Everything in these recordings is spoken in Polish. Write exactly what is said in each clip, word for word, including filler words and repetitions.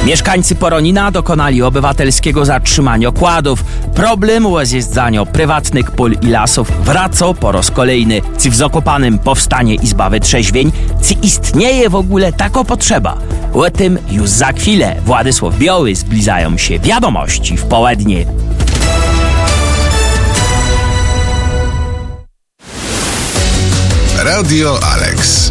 Mieszkańcy Poronina dokonali obywatelskiego zatrzymania kładów. Problem zjeżdżania prywatnych pól i lasów wraca po raz kolejny. Czy w Zakopanem powstanie izba wytrzeźwień? Czy istnieje w ogóle taka potrzeba? O tym już za chwilę. Władysław Biały, zbliżają się wiadomości w południe. Radio Alex.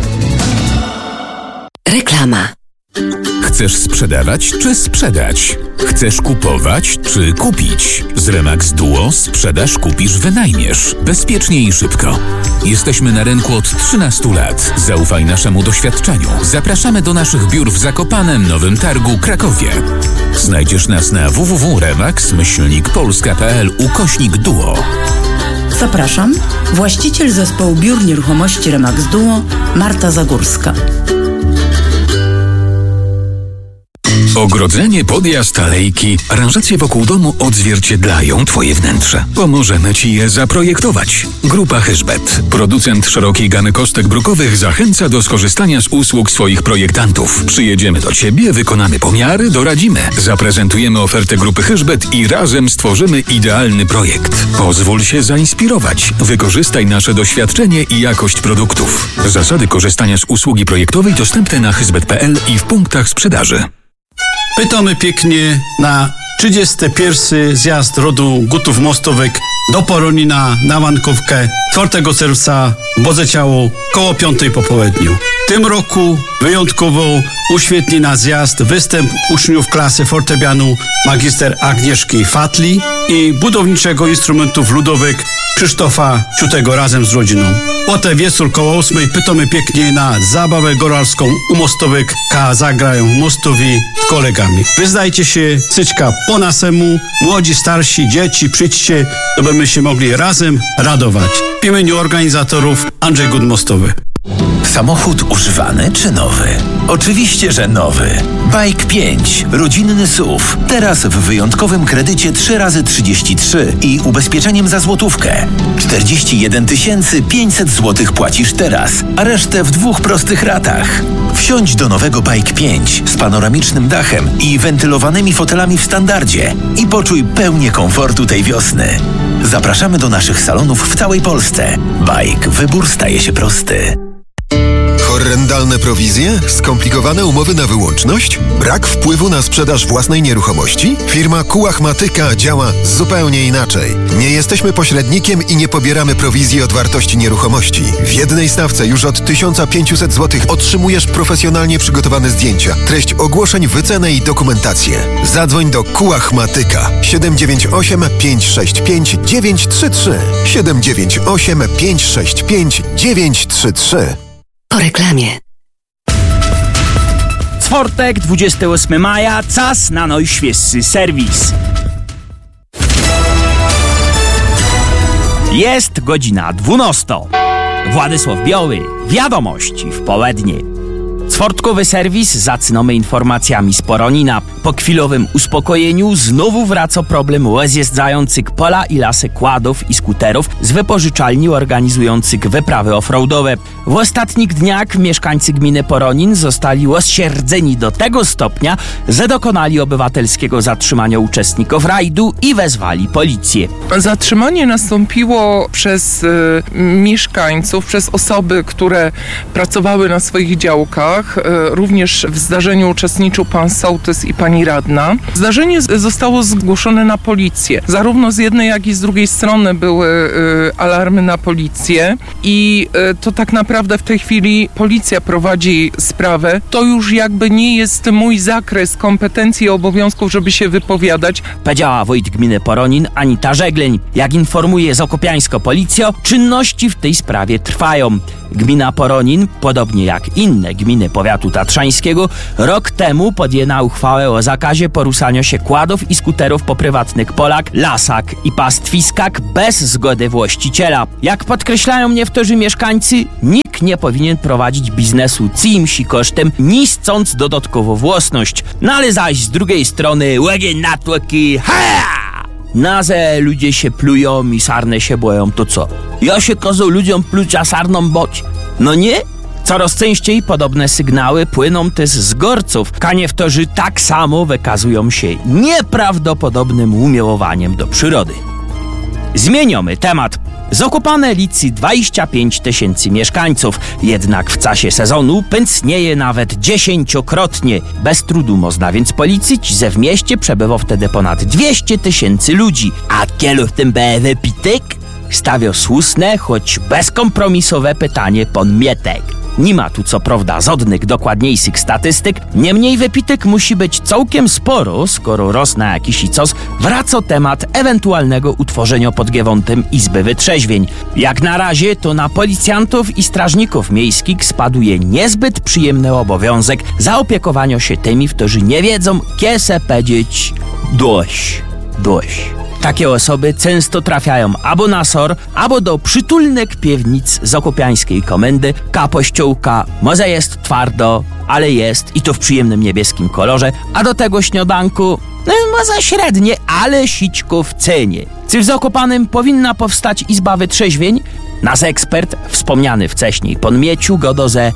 Reklama. Chcesz sprzedawać czy sprzedać? Chcesz kupować czy kupić? Z Remax Duo sprzedaż, kupisz, wynajmiesz. Bezpiecznie i szybko. Jesteśmy na rynku od trzynastu lat. Zaufaj naszemu doświadczeniu. Zapraszamy do naszych biur w Zakopanem, Nowym Targu, Krakowie. Znajdziesz nas na w w w kropka remax myślnik polska kropka p l ukośnik duo. Zapraszam. Właściciel zespołu biur nieruchomości Remax Duo, Marta Zagórska. Ogrodzenie, podjazd, alejki, aranżacje wokół domu odzwierciedlają Twoje wnętrze. Pomożemy Ci je zaprojektować. Grupa Hyszbet, producent szerokiej gamy kostek brukowych, zachęca do skorzystania z usług swoich projektantów. Przyjedziemy do Ciebie, wykonamy pomiary, doradzimy. Zaprezentujemy ofertę grupy Hyszbet i razem stworzymy idealny projekt. Pozwól się zainspirować. Wykorzystaj nasze doświadczenie i jakość produktów. Zasady korzystania z usługi projektowej dostępne na hyszbet kropka p l i w punktach sprzedaży. Pytamy pięknie na trzydziesty pierwszy zjazd rodu Gutów Mostowych do Poronina na Wankówkę czwartego czerwca w Bodzeciało koło piątej po południu. W tym roku wyjątkowo uświetli na zjazd występ uczniów klasy fortepianu magister Agnieszki Fatli i budowniczego instrumentów ludowych Krzysztofa Ciutego razem z rodziną. Potem wieczór koło ósmej pytamy pięknie na zabawę góralską u Mostowych, ka zagrają Mostowi z kolegami. Wyznajcie się cyćka po nasemu, młodzi, starsi, dzieci, przyjdźcie, to będziemy się mogli razem radować. W imieniu organizatorów Andrzej Gut Mostowy. Samochód używany czy nowy? Oczywiście, że nowy. Bike pięć, rodzinny S U V. Teraz w wyjątkowym kredycie trzy razy trzydzieści trzy i ubezpieczeniem za złotówkę. czterdzieści jeden tysięcy pięćset złotych płacisz teraz, a resztę w dwóch prostych ratach. Wsiądź do nowego Bike pięć z panoramicznym dachem i wentylowanymi fotelami w standardzie i poczuj pełnię komfortu tej wiosny. Zapraszamy do naszych salonów w całej Polsce. Bike, wybór staje się prosty. Horrendalne prowizje? Skomplikowane umowy na wyłączność? Brak wpływu na sprzedaż własnej nieruchomości? Firma Kułachmatyka działa zupełnie inaczej. Nie jesteśmy pośrednikiem i nie pobieramy prowizji od wartości nieruchomości. W jednej stawce już od tysiąc pięćset złotych otrzymujesz profesjonalnie przygotowane zdjęcia, treść ogłoszeń, wycenę i dokumentację. Zadzwoń do Kułachmatyka siedem dziewięć osiem pięć sześć pięć dziewięć trzy trzy siedem dziewięć osiem pięć sześć pięć dziewięć trzy trzy. Po reklamie. Czwartek, dwudziestego ósmego maja, czas na najświeższy serwis. Jest godzina dwunasta. Władysław Biały, wiadomości w południe. Czwartkowy serwis zaczynamy informacjami z Poronina. Po chwilowym uspokojeniu znowu wraca problem rozjeżdżających pola i lasy kładów i skuterów z wypożyczalni organizujących wyprawy offroadowe. W ostatnich dniach mieszkańcy gminy Poronin zostali rozsierdzeni do tego stopnia, że dokonali obywatelskiego zatrzymania uczestników rajdu i wezwali policję. Zatrzymanie nastąpiło przez y, mieszkańców, przez osoby, które pracowały na swoich działkach. Również w zdarzeniu uczestniczył pan sołtys i pani radna. Zdarzenie zostało zgłoszone na policję. Zarówno z jednej, jak i z drugiej strony były y, alarmy na policję i y, to tak naprawdę w tej chwili policja prowadzi sprawę. To już jakby nie jest mój zakres kompetencji i obowiązków, żeby się wypowiadać. Powiedziała wójt gminy Poronin Anita Żegleń. Jak informuje zakopiańska policja, czynności w tej sprawie trwają. Gmina Poronin, podobnie jak inne gminy powiatu tatrzańskiego, rok temu podjęła uchwałę o zakazie poruszania się kładów i skuterów po prywatnych polach, lasach i pastwiskach bez zgody właściciela. Jak podkreślają niektórzy mieszkańcy, nikt nie powinien prowadzić biznesu czyimś kosztem, niszcząc dodatkowo własność. No ale zaś z drugiej strony łegie natłoki, ha! Na ze ludzie się plują i sarny się boją, to co? Ja się kazał ludziom pluć, a sarnom boć. No nie? Coraz częściej podobne sygnały płyną też z Gorców. Kaniewtorzy tak samo wykazują się nieprawdopodobnym umiłowaniem do przyrody. Zmieniamy temat. Zakopane liczy dwadzieścia pięć tysięcy mieszkańców, jednak w czasie sezonu pęcnieje nawet dziesięciokrotnie. Bez trudu można więc policzyć, że w mieście przebywa wtedy ponad dwieście tysięcy ludzi. A kielu w tym B wypitek? Stawia słuszne, choć bezkompromisowe pytanie pan Mietek. Nie ma tu co prawda żadnych dokładniejszych statystyk, niemniej wypitek musi być całkiem sporo, skoro raz na jakiś czas wraca temat ewentualnego utworzenia pod Giewontem Izby Wytrzeźwień. Jak na razie to na policjantów i strażników miejskich spaduje niezbyt przyjemny obowiązek zaopiekowania się tymi, którzy nie wiedzą, kiedy se powiedzieć dość, dość. Takie osoby często trafiają albo na S O R, albo do przytulnych piwnic zakopiańskiej komendy. Kapościółka, może jest twardo, ale jest i to w przyjemnym niebieskim kolorze, a do tego śniadanku, no może średnie, ale sićko w cenie. Czy w Zakopanem powinna powstać Izba Wytrzeźwień? Nasz ekspert, wspomniany wcześniej pan Mieciu, godo ze...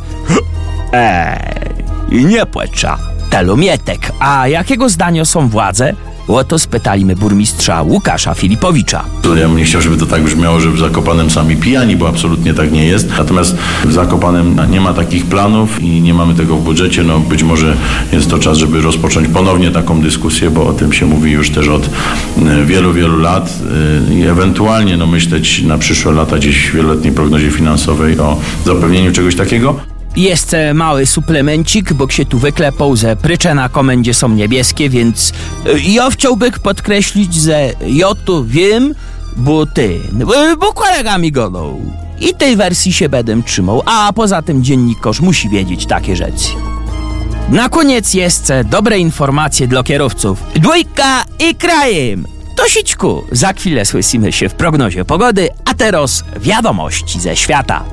Eee, nie płacza. Telomietek. A jakiego zdania są władze? O to spytaliśmy burmistrza Łukasza Filipowicza. Ja bym nie chciał, żeby to tak brzmiało, że w Zakopanem sami pijani, bo absolutnie tak nie jest. Natomiast w Zakopanem nie ma takich planów i nie mamy tego w budżecie. No być może jest to czas, żeby rozpocząć ponownie taką dyskusję, bo o tym się mówi już też od wielu, wielu lat i ewentualnie no, myśleć na przyszłe lata gdzieś w wieloletniej prognozie finansowej o zapewnieniu czegoś takiego. Jeszcze mały suplemencik, bo się tu wyklepał, że prycze na komendzie są niebieskie, więc ja chciałbym podkreślić, że ja to wiem, bo ty, bo kolega mi godą. I tej wersji się będę trzymał, a poza tym dziennikarz musi wiedzieć takie rzeczy. Na koniec jeszcze dobre informacje dla kierowców. Dwójka i krajem! To sićku, za chwilę słyszymy się w prognozie pogody, a teraz wiadomości ze świata.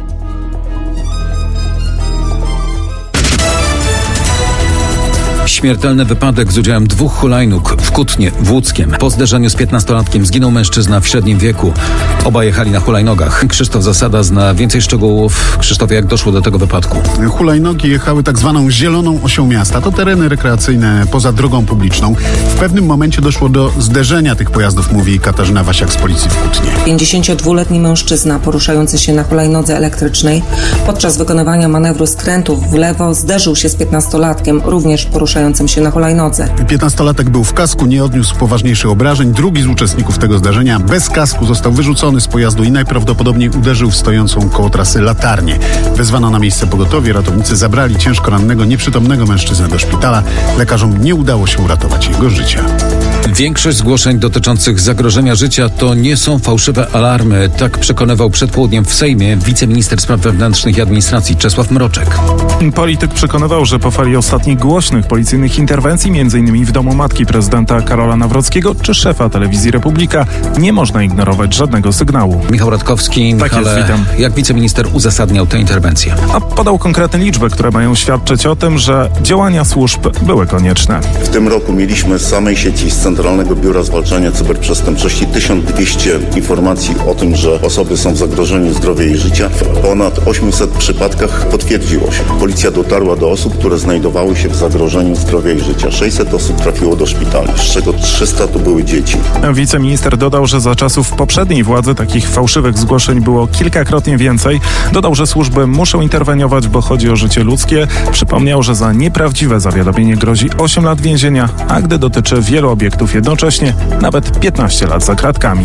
Śmiertelny wypadek z udziałem dwóch hulajnóg w Kutnie w Łódzkiem. Po zderzeniu z piętnastolatkiem zginął mężczyzna w średnim wieku. Obaj jechali na hulajnogach. Krzysztof Zasada zna więcej szczegółów. Krzysztofie, jak doszło do tego wypadku? Hulajnogi jechały tak zwaną zieloną osią miasta. To tereny rekreacyjne poza drogą publiczną. W pewnym momencie doszło do zderzenia tych pojazdów, mówi Katarzyna Wasiak z policji w Kutnie. pięćdziesięciodwuletni mężczyzna poruszający się na hulajnodze elektrycznej podczas wykonywania manewru skrętów w lewo zderzył się z piętnastolatkiem, również poruszającym się na hulajnodze. piętnastolatek był w kasku, nie odniósł poważniejszych obrażeń. Drugi z uczestników tego zdarzenia bez kasku został wyrzucony z pojazdu i najprawdopodobniej uderzył w stojącą koło trasy latarnię. Wezwano na miejsce pogotowie, ratownicy zabrali ciężko rannego, nieprzytomnego mężczyznę do szpitala. Lekarzom nie udało się uratować jego życia. Większość zgłoszeń dotyczących zagrożenia życia to nie są fałszywe alarmy. Tak przekonywał przed południem w Sejmie wiceminister spraw wewnętrznych i administracji Czesław Mroczek. Polityk przekonywał, że po fali ostatnich głośnych policyjnych interwencji, m.in. w domu matki prezydenta Karola Nawrockiego czy szefa telewizji Republika, nie można ignorować żadnego sygnału. Michał Radkowski, tak Michale, jest, witam. Jak wiceminister uzasadniał tę interwencję? A podał konkretne liczby, które mają świadczyć o tym, że działania służb były konieczne. W tym roku mieliśmy z samej sieci z Centralnego Biura Zwalczania Cyberprzestępczości tysiąc dwieście informacji o tym, że osoby są w zagrożeniu zdrowia i życia. W ponad osiemset przypadkach potwierdziło się. Policja dotarła do osób, które znajdowały się w zagrożeniu zdrowia i życia. sześćset osób trafiło do szpitali, z czego trzysta to były dzieci. Wiceminister dodał, że za czasów poprzedniej władzy takich fałszywych zgłoszeń było kilkakrotnie więcej. Dodał, że służby muszą interweniować, bo chodzi o życie ludzkie. Przypomniał, że za nieprawdziwe zawiadomienie grozi osiem lat więzienia, a gdy dotyczy wielu obiektów jednocześnie, nawet piętnaście lat za kratkami.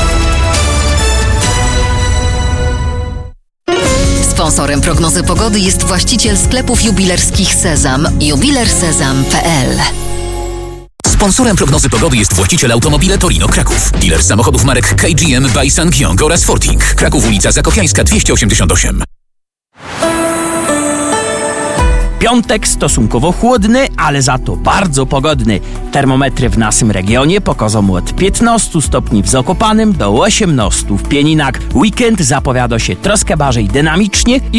Sponsorem prognozy pogody jest właściciel sklepów jubilerskich Sezam. jubiler sezam kropka p l. Sponsorem prognozy pogody jest właściciel Automobile Torino Kraków. Dealer samochodów marek K G M by Sangyong oraz Forting. Kraków, ulica Zakopiańska dwieście osiemdziesiąt osiem. Piątek stosunkowo chłodny, ale za to bardzo pogodny. Termometry w naszym regionie pokażą od piętnastu stopni w Zakopanem do osiemnastu w Pieninach. Weekend zapowiada się troszkę bardziej dynamicznie i